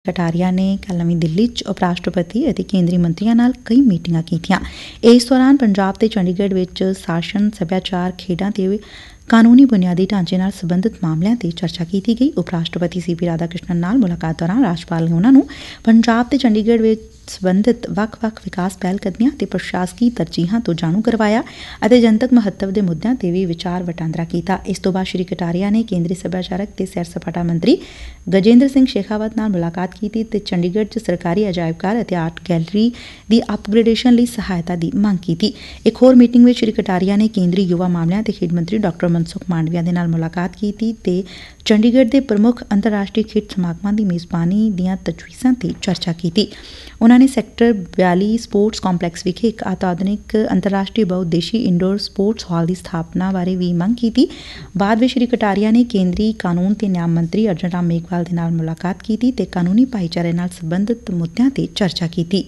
ਕਟਾਰੀਆ ਨੇ ਕੱਲ੍ਹ ਨਵੀਂ ਦਿੱਲੀ 'ਚ ਉਪ ਰਾਸ਼ਟਰਪਤੀ ਅਤੇ ਕੇਂਦਰੀ ਮੰਤਰੀਆਂ ਨਾਲ ਕਈ ਮੀਟਿੰਗਾਂ ਕੀਤੀਆਂ। ਇਸ ਦੌਰਾਨ ਪੰਜਾਬ ਤੇ ਚੰਡੀਗੜ੍ਹ ਵਿੱਚ ਸ਼ਾਸਨ, ਸੱਭਿਆਚਾਰ, ਖੇਡਾਂ ਤੇ ਕਾਨੂੰਨੀ ਬੁਨਿਆਦੀ ਢਾਂਚੇ ਨਾਲ ਸਬੰਧਤ ਮਾਮਲਿਆਂ ਤੇ ਚਰਚਾ ਕੀਤੀ ਗਈ। ਉਪ ਰਾਸ਼ਟਰਪਤੀ ਸੀਪੀ ਰਾਧਾ ਕ੍ਰਿਸ਼ਨਨ ਨਾਲ ਮੁਲਾਕਾਤ ਦੌਰਾਨ ਰਾਜਪਾਲ ਨੇ ਉਨ੍ਹਾਂ ਨੂੰ ਪੰਜਾਬ ਤੇ ਚੰਡੀਗੜ੍ਹ ਵਿੱਚ ਸਬੰਧਤ ਵੱਖ-ਵੱਖ ਵਿਕਾਸ ਪਹਿਲਕਦਮੀਆਂ ਤੇ ਪ੍ਰਸ਼ਾਸਕੀ ਤਰਜੀਹਾਂ ਤੋਂ ਜਾਣੂ ਕਰਵਾਇਆ ਅਤੇ ਜਨਤਕ ਮਹੱਤਵ ਦੇ ਮੁੱਦਿਆਂ ਤੇ ਵੀ ਵਿਚਾਰ ਵਟਾਂਦਰਾ ਕੀਤਾ। ਇਸ ਤੋਂ ਬਾਅਦ ਸ੍ਰੀ ਕਟਾਰੀਆ ਨੇ ਕੇਂਦਰੀ ਸੱਭਿਆਚਾਰਕ ਤੇ ਸੈਰ ਸਪਾਟਾ ਮੰਤਰੀ ਗਜੇਂਦਰ ਸਿੰਘ ਸ਼ੇਖਾਵਤ ਨਾਲ ਮੁਲਾਕਾਤ ਕੀਤੀ ਤੇ ਚੰਡੀਗੜ੍ਹ 'ਚ ਸਰਕਾਰੀ ਅਜਾਇਬ ਘਰ ਅਤੇ ਆਰਟ ਗੈਲਰੀ ਦੀ ਅਪਗ੍ਰੇਡੇਸ਼ਨ ਲਈ ਸਹਾਇਤਾ ਦੀ ਮੰਗ ਕੀਤੀ। ਇੱਕ ਹੋਰ ਮੀਟਿੰਗ ਵਿੱਚ ਸ੍ਰੀ ਕਟਾਰੀਆ ਨੇ ਕੇਂਦਰੀ ਯੁਵਾ ਮਾਮਲਿਆਂ ਤੇ ਖੇਡ ਮੰਤਰੀ ਡਾ ਮਨਸੁਖ ਮਾਂਡਵੀਆ ਦੇ ਨਾਲ ਮੁਲਾਕਾਤ ਕੀਤੀ ਤੇ ਚੰਡੀਗੜ੍ਹ ਦੇ ਪ੍ਰਮੁੱਖ ਅੰਤਰਰਾਸ਼ਟਰੀ ਖੇਡ ਸਮਾਗਮਾਂ ਦੀ ਮੇਜ਼ਬਾਨੀ ਦੀਆਂ ਤਜਵੀਜ਼ਾਂ ਤੇ ਚਰਚਾ ਕੀਤੀ। ਉਨ੍ਹਾਂ ਨੇ ਸੈਕਟਰ 42 ਸਪੋਰਟਸ ਕੰਪਲੈਕਸ ਵਿਖੇ ਇੱਕ ਅਤਿਆਧੁਨਿਕ ਅੰਤਰਰਾਸ਼ਟਰੀ ਬਹੁਉਦੇਸ਼ੀ ਇੰਡੋਰ ਸਪੋਰਟਸ ਹਾਲ ਦੀ ਸਥਾਪਨਾ ਬਾਰੇ ਵੀ ਮੰਗ ਕੀਤੀ। ਬਾਅਦ ਵਿੱਚ ਸ੍ਰੀ ਕਟਾਰੀਆ ਨੇ ਕੇਂਦਰੀ ਕਾਨੂੰਨ ਤੇ ਨਿਆਂ ਮੰਤਰੀ ਅਰਜਨ ਰਾਮ ਮੇਘਵਾਲ ਦੇ ਨਾਲ ਮੁਲਾਕਾਤ ਕੀਤੀ ਤੇ ਕਾਨੂੰਨੀ ਭਾਈਚਾਰੇ ਨਾਲ ਸਬੰਧਤ ਮੁੱਦਿਆਂ ਤੇ ਚਰਚਾ ਕੀਤੀ।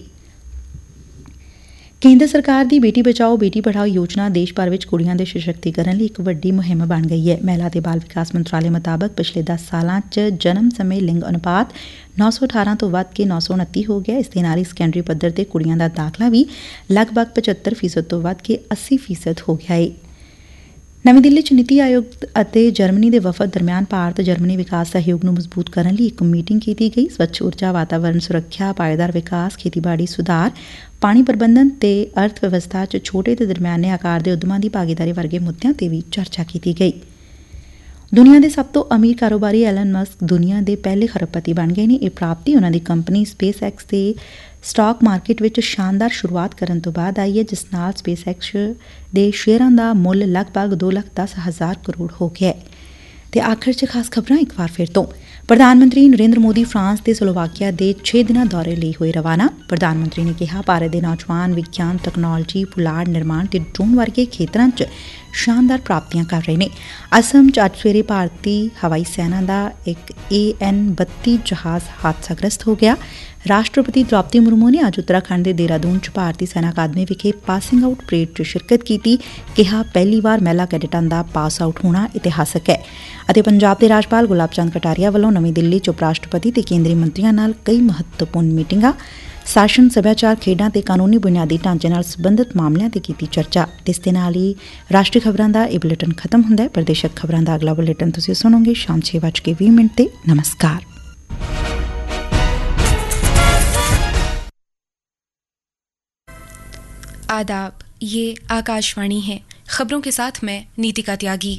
ਕੇਂਦਰ ਸਰਕਾਰ ਦੀ ਬੇਟੀ ਬਚਾਓ ਬੇਟੀ ਪੜ੍ਹਾਓ ਯੋਜਨਾ ਦੇਸ਼ ਭਰ ਵਿੱਚ ਕੁੜੀਆਂ ਦੇ ਸਸ਼ਕਤੀਕਰਨ ਲਈ ਇੱਕ ਵੱਡੀ ਮੁਹਿੰਮ ਬਣ ਗਈ ਹੈ। ਮਹਿਲਾ ਤੇ ਬਾਲ ਵਿਕਾਸ ਮੰਤਰਾਲੇ ਮੁਤਾਬਕ ਪਿਛਲੇ 10 ਸਾਲਾਂ 'ਚ ਜਨਮ ਸਮੇਂ ਲਿੰਗ ਅਨੁਪਾਤ 918 ਤੋਂ ਵੱਧ ਕੇ 929 ਹੋ ਗਿਆ। ਇਸ ਦੇ ਨਾਲ ਹੀ ਸੈਕੰਡਰੀ ਪੱਧਰ ਤੇ ਕੁੜੀਆਂ ਦਾ ਦਾਖਲਾ ਵੀ ਲਗਭਗ 75% ਤੋਂ ਵੱਧ ਕੇ 80% ਹੋ ਗਿਆ ਏ। ਨਵੀਂ ਦਿੱਲੀ 'ਚ ਨੀਤੀ ਆਯੋਗ ਅਤੇ ਜਰਮਨੀ ਦੇ ਵਫਦ ਦਰਮਿਆਨ ਭਾਰਤ ਜਰਮਨੀ ਵਿਕਾਸ ਸਹਿਯੋਗ ਨੂੰ ਮਜ਼ਬੂਤ ਕਰਨ ਲਈ ਇੱਕ ਮੀਟਿੰਗ ਕੀਤੀ ਗਈ। ਸਵੱਛ ਊਰਜਾ, ਵਾਤਾਵਰਣ ਸੁਰੱਖਿਆ, ਪਾਏਦਾਰ ਵਿਕਾਸ, ਖੇਤੀਬਾੜੀ ਸੁਧਾਰ, ਪਾਣੀ ਪ੍ਰਬੰਧਨ ਤੇ ਅਰਥ ਵਿਵਸਥਾ 'ਚ ਛੋਟੇ ਤੇ ਦਰਮਿਆਨੇ ਆਕਾਰ ਦੇ ਉਦਮਾਂ ਦੀ ਭਾਗੀਦਾਰੀ ਵਰਗੇ ਮੁੱਦਿਆਂ ਤੇ ਵੀ ਚਰਚਾ ਕੀਤੀ ਗਈ। ਦੁਨੀਆ ਦੇ ਸਭ ਤੋਂ ਅਮੀਰ ਕਾਰੋਬਾਰੀ ਐਲਨ ਮਸਕ ਦੁਨੀਆ ਦੇ ਪਹਿਲੇ ਖਰਬਪਤੀ ਬਣ ਗਏ ਨੇ। ਇਹ ਪ੍ਰਾਪਤੀ ਉਨ੍ਹਾਂ ਦੀ ਕੰਪਨੀ ਸਪੇਸ ਐਕਸ ਦੇ ਸਟਾਕ ਮਾਰਕੀਟ ਵਿੱਚ ਸ਼ਾਨਦਾਰ ਸ਼ੁਰੂਆਤ ਕਰਨ ਤੋਂ ਬਾਅਦ ਆਈ ਹੈ, ਜਿਸ ਨਾਲ ਸਪੇਸ ਐਕਸ ਦੇ ਸ਼ੇਅਰਾਂ ਦਾ ਮੁੱਲ ਲਗਭਗ 2,10,000 ਕਰੋੜ ਹੋ ਗਿਆ ਹੈ। ਤੇ ਆਖਰ 'ਚ ਖਾਸ ਖਬਰਾਂ ਇੱਕ ਵਾਰ ਫਿਰ ਤੋਂ। ਪ੍ਰਧਾਨ ਮੰਤਰੀ ਨਰਿੰਦਰ ਮੋਦੀ ਫਰਾਂਸ ਤੇ ਸਲੋਵਾਕੀਆ ਦੇ 6 ਦਿਨਾਂ ਦੌਰੇ ਲਈ ਹੋਏ ਰਵਾਨਾ। ਪ੍ਰਧਾਨ ਮੰਤਰੀ ਨੇ ਕਿਹਾ ਭਾਰਤ ਦੇ ਨੌਜਵਾਨ ਵਿਗਿਆਨ, ਤਕਨਾਲੋਜੀ, ਪੁਲਾੜ ਨਿਰਮਾਣ ਤੇ ਡਰੋਨ ਵਰਗੇ ਖੇਤਰਾਂ 'ਚ ਸ਼ਾਨਦਾਰ ਪ੍ਰਾਪਤੀਆਂ ਕਰ ਰਹੇ ਨੇ। ਅਸਮ 'ਚ ਅੱਜ ਸਵੇਰੇ ਭਾਰਤੀ ਹਵਾਈ ਸੈਨਾ ਦਾ ਇੱਕ AN-32 ਜਹਾਜ਼ ਹਾਦਸਾਗ੍ਰਸਤ ਹੋ ਗਿਆ। ਰਾਸ਼ਟਰਪਤੀ ਦ੍ਰੌਪਦੀ ਮੁਰਮੂ ਨੇ ਅੱਜ ਉੱਤਰਾਖੰਡ ਦੇ ਦੇਹਰਾਦੂਨ 'ਚ ਭਾਰਤੀ ਸੈਨਾ ਅਕਾਦਮੀ ਵਿਖੇ ਪਾਸਿੰਗ ਆਊਟ ਪਰੇਡ 'ਚ ਸ਼ਿਰਕਤ ਕੀਤੀ। ਕਿਹਾ ਪਹਿਲੀ ਵਾਰ ਮਹਿਲਾ ਕੈਡਿਟਾਂ ਦਾ ਪਾਸ ਆਊਟ ਹੋਣਾ ਇਤਿਹਾਸਕ ਹੈ। ਅਤੇ ਪੰਜਾਬ ਦੇ ਰਾਜਪਾਲ ਗੁਲਾਬ ਚੰਦ ਕਟਾਰੀਆ ਵੱਲੋਂ ਨਵੀਂ ਦਿੱਲੀ 'ਚ ਉਪ ਰਾਸ਼ਟਰਪਤੀ ਤੇ ਕੇਂਦਰੀ ਮੰਤਰੀਆਂ ਨਾਲ ਕਈ ਮਹੱਤਵਪੂਰਨ ਮੀਟਿੰਗਾਂ, ਸ਼ਾਸਨ, ਸੱਭਿਆਚਾਰ, ਖੇਡਾਂ ਤੇ ਕਾਨੂੰਨੀ ਬੁਨਿਆਦੀ ਢਾਂਚੇ ਨਾਲ ਸਬੰਧਤ ਮਾਮਲਿਆਂ ਤੇ ਕੀਤੀ ਚਰਚਾ। ਇਸ ਦੇ ਨਾਲ ਹੀ ਰਾਸ਼ਟਰੀ ਖਬਰਾਂ ਦਾ ਇਹ ਬੁਲੇਟਿਨ ਖਤਮ ਹੁੰਦਾ ਹੈ। ਪ੍ਰਦੇਸ਼ਕ ਖਬਰਾਂ ਦਾ ਅਗਲਾ ਬੁਲੇਟਿਨ ਤੁਸੀਂ ਸੁਣੋਗੇ ਸ਼ਾਮ 6:20 ਤੇ। ਨਮਸਕਾਰ। आदाब, ये आकाशवाणी है। खबरों के साथ मैं नीतिका त्यागी।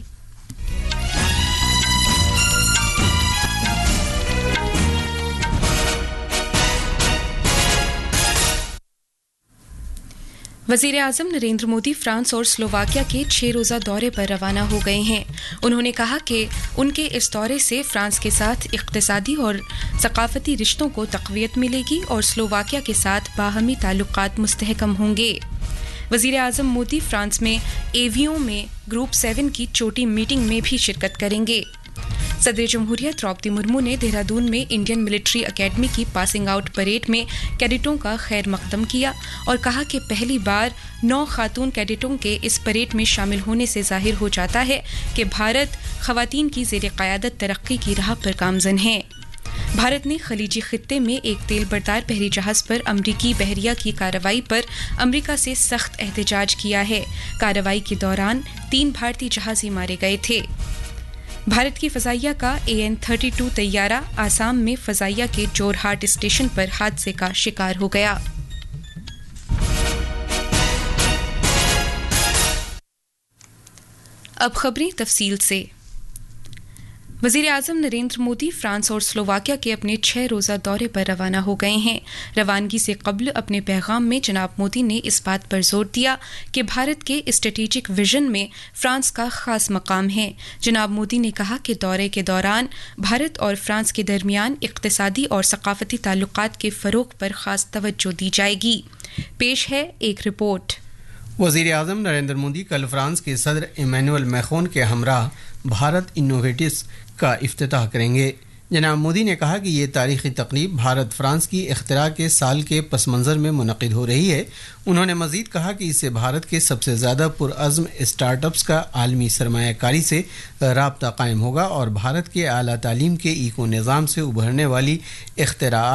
वज़ीर आज़म नरेंद्र मोदी फ्रांस और स्लोवाकिया के 6 रोज़ा दौरे पर रवाना हो गए हैं। उन्होंने कहा कि उनके इस दौरे से फ्रांस के साथ इक़्तिसादी और सक़ाफ़ती रिश्तों को तक़वियत मिलेगी और स्लोवाकिया के साथ बाहमी ताल्लुक़ात मुस्तहकम होंगे। वज़ीर आज़म मोदी फ्रांस में एवियों में ग्रुप 7 की छोटी मीटिंग में भी शिरकत करेंगे। सदर जमहूरिया द्रौपदी मुर्मू ने देहरादून में इंडियन मिलिट्री अकेडमी की पासिंग आउट परेड में कैडेटों का खैर मकदम किया और कहा कि पहली बार 9 खातून कैडेटों के इस परेड में शामिल होने से जाहिर हो जाता है कि भारत ख़वातीन की ज़ेर क़यादत तरक्की की राह पर गामज़न है। भारत ने खलीजी खित्ते में एक तेल बरदार बहरी जहाज़ पर अमरीकी बहरिया की कार्रवाई पर अमरीका से सख्त एहतजाज किया है। कार्रवाई के दौरान 3 भारतीय जहाज़ी मारे गए थे। भारत की फ़ज़ाइया का AN-32 तैयारा आसाम में फ़ज़ाइया के जोरहाट स्टेशन पर हादसे का शिकार हो गया। अब खबरें तफसील से। वज़ीर आज़म नरेंद्र मोदी फ्रांस और स्लोवाकिया के अपने 6 रोज़ा दौरे पर रवाना हो गए हैं। रवानगी से कब्ल अपने पैगाम में जनाब मोदी ने इस बात पर जोर दिया कि भारत के स्ट्रेटेजिक विजन में फ्रांस का खास मकाम है। जनाब मोदी ने कहा कि दौरे के दौरान भारत और फ्रांस के दरमियान इक़्तिसादी और सक़ाफ़ती ताल्लुक़ात के फ़रोग़ पर ख़ास तवज्जो दी जाएगी। पेश है एक रिपोर्ट। वज़ीर आज़म नरेंद्र मोदी कल फ्रांस के सदर इमैनुअल मैक्रोन के हमरा भारत इनोवेटिव्स का इफ्तिताह करेंगे। جناب مودی نے کہا کہ یہ تاریخی تقریب بھارت فرانس کی اختراع کے سال کے پس منظر میں منعقد ہو رہی ہے. انہوں نے مزید کہا کہ اس سے بھارت کے سب سے زیادہ پرعزم اسٹارٹ اپس کا عالمی سرمایہ کاری سے رابطہ قائم ہوگا اور بھارت کے اعلیٰ تعلیم کے ایکو نظام سے ابھرنے والی اختراعات